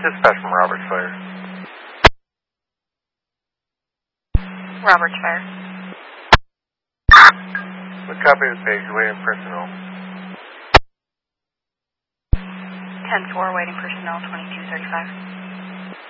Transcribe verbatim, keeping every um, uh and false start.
Dispatch from Roberts Fire. Roberts Fire. What copy of the page? Waiting personnel. ten four, waiting personnel, twenty-two thirty-five.